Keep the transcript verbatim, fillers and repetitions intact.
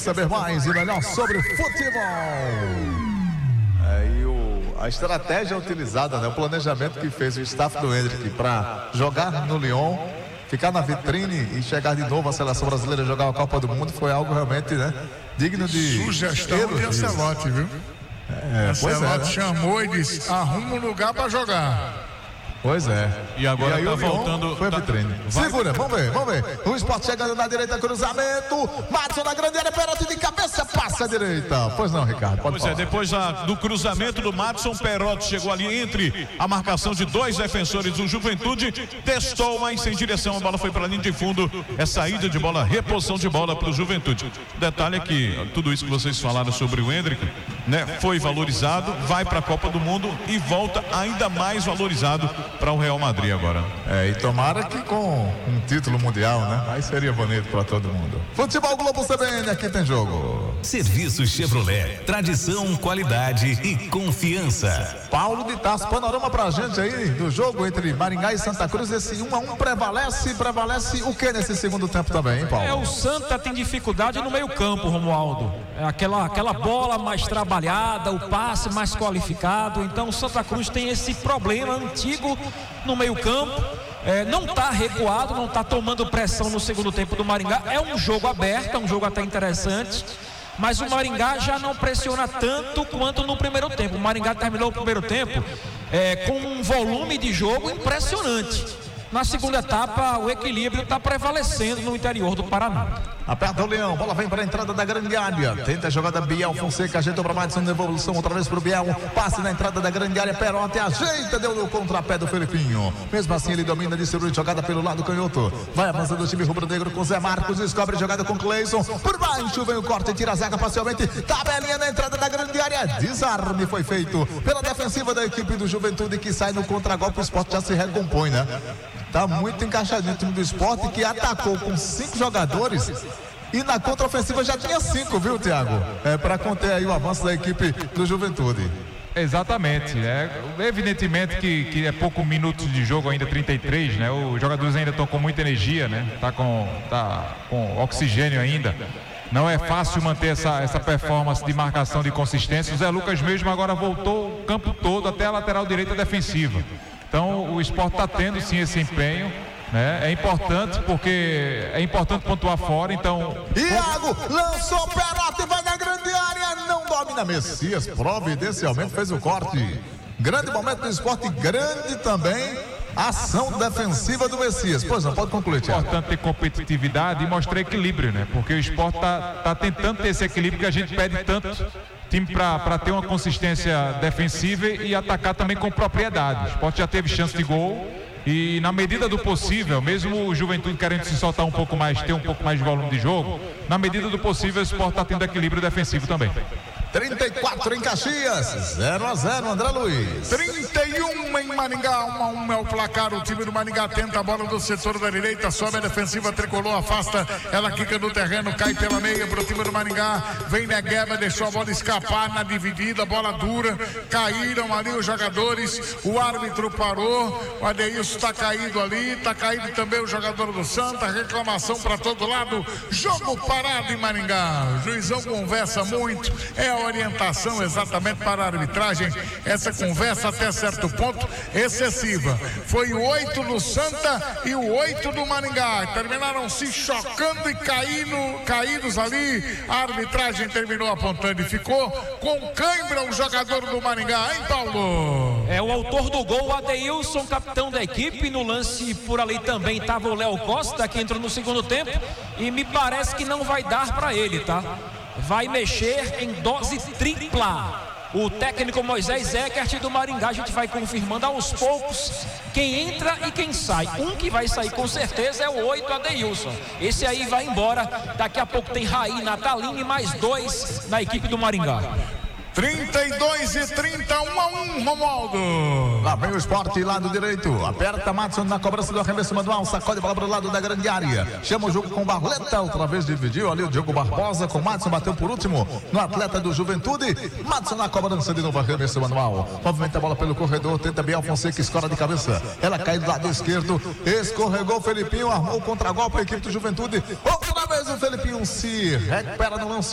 saber mais e melhor sobre futebol. É, e o, a estratégia utilizada, né, o planejamento que fez o staff do Hendrick para jogar no Lyon, ficar na vitrine e chegar de novo à seleção brasileira jogar a Copa do Mundo foi algo realmente, né, digno de sugestão de Ancelotti, viu? É, Ancelotti é, né? chamou e disse: arruma um lugar para jogar. Pois é. E agora e tá voltando. Foi a tá, vitrine. vai... Segura, vamos ver, vamos ver. O Sport chegando na direita, cruzamento. Madison na grande área, Perotti de cabeça, passa à direita. Pois não, Ricardo, pode Pois falar. é, depois da, do cruzamento do Madison, Perotti chegou ali entre a marcação de dois defensores do Juventude, testou, mas sem direção, a bola foi para a linha de fundo. É saída de bola, reposição de bola para o Juventude. O detalhe é que tudo isso que vocês falaram sobre o Hendrick, né, foi valorizado, vai para a Copa do Mundo e volta ainda mais valorizado para o Real Madrid agora. É, e tomara que com um título mundial, né? Aí seria bonito para todo mundo. Futebol Globo C B N, aqui tem jogo. Serviço Chevrolet, tradição, qualidade e confiança. Paulo de Tarso, panorama pra gente aí do jogo entre Maringá e Santa Cruz. Esse um a um prevalece, prevalece o que nesse segundo tempo também, hein, Paulo? É, o Santa tem dificuldade no meio campo, Romualdo. É aquela, aquela bola mais trabalhada, o passe mais qualificado. Então o Santa Cruz tem esse problema antigo no meio campo. É, não está recuado, não está tomando pressão no segundo tempo do Maringá. É um jogo aberto, é um jogo até interessante, mas o Maringá já não pressiona tanto quanto no primeiro tempo. O Maringá terminou o primeiro tempo é, com um volume de jogo impressionante. Na segunda etapa, o equilíbrio está prevalecendo no interior do Paraná. Aperta o Leão, bola vem para a entrada da grande área. Tenta a jogada Biel Fonseca, ajeitou para Madison, devolução outra vez para o Biel. Passe na entrada da grande área, Perotti ajeita, deu no contrapé do Felipinho. Mesmo assim, ele domina, distribui jogada pelo lado canhoto. Vai avançando o time rubro-negro com Zé Marcos, descobre jogada com Cleison. Por baixo vem o corte, tira a zaga parcialmente. Tabelinha na entrada da grande área. Desarme foi feito pela defensiva da equipe do Juventude, que sai no contragolpe. O Sport já se recompõe, né? Tá muito encaixadinho o time do Sport, que atacou com cinco jogadores e na contraofensiva já tinha cinco, viu, Thiago? É para conter aí o avanço da equipe do Juventude. Exatamente, é, evidentemente que, que é pouco minutos de jogo ainda, trinta e três, né? Os jogadores ainda estão com muita energia, né? Tá com, tá com oxigênio ainda. Não é fácil manter essa, essa performance de marcação de consistência. O Zé Lucas mesmo agora voltou o campo todo até a lateral direita defensiva. Então o Sport está tendo sim esse empenho, né? É importante porque é importante pontuar fora. Então Iago lançou o Perotti, vai na grande área, não domina. Messias providencialmente fez o corte. Grande momento do Sport, grande também ação defensiva do Messias. Pois não, pode concluir, Thiago. É importante ter competitividade e mostrar equilíbrio, né? Porque o Sport está tá tentando ter esse equilíbrio que a gente pede tanto. Time para ter uma consistência defensiva e atacar também com propriedade. O Sport já teve chance de gol e, na medida do possível, mesmo o Juventude querendo se soltar um pouco mais, ter um pouco mais de volume de jogo, na medida do possível o Sport está tendo equilíbrio defensivo também. trinta e quatro em Caxias, zero a zero, André Luiz. trinta e um em Maringá, um a um é o placar. O time do Maringá tenta a bola do setor da direita, sobe a defensiva, tricolor, afasta, ela quica no terreno, cai pela meia pro time do Maringá. Vem Negueba, deixou a bola escapar na dividida, bola dura, caíram ali os jogadores, o árbitro parou, o Adeilson tá caído ali, tá caído também o jogador do Santa, reclamação para todo lado, jogo parado em Maringá. O juizão conversa muito, é a orientação exatamente para a arbitragem. Essa conversa até certo ponto excessiva. Foi o oito do Santa e o oito do Maringá. Terminaram se chocando e caindo, caídos ali. A arbitragem terminou apontando e ficou com cãibra o jogador do Maringá, hein, Paulo? É o autor do gol, o Adeilson, capitão da equipe. No lance por ali também estava o Léo Costa, que entrou no segundo tempo, e me parece que não vai dar para ele, tá? Vai mexer em dose tripla. O técnico Moisés Eckert do Maringá, a gente vai confirmando aos poucos quem entra e quem sai. Um que vai sair com certeza é o oito, Adeilson. Esse aí vai embora. Daqui a pouco tem Raí, Natalini, mais dois na equipe do Maringá. trinta e dois e trinta, um a um, Romualdo. Lá vem o Sport, lado direito. Aperta Madison na cobrança do arremesso manual. Sacode a bola para o lado da grande área. Chama o jogo com Barleta. Outra vez dividiu ali o Diogo Barbosa com Madison. Bateu por último no atleta do Juventude. Madison na cobrança de novo, arremesso manual. Movimenta a bola pelo corredor. Tenta Biel Fonseca, escora de cabeça. Ela cai do lado esquerdo. Escorregou o Felipinho. Armou o contragolpe a equipe do Juventude. Outra vez o Felipinho se recupera no lance.